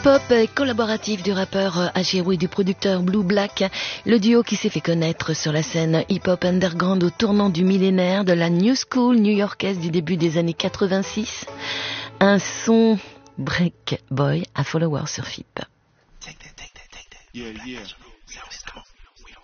hip-hop collaboratif du rappeur Ajero et du producteur Blue Black, le duo qui s'est fait connaître sur la scène hip-hop underground au tournant du millénaire de la New School new-yorkaise du début des années 86. Un son break boy à follower sur FIP. Yeah.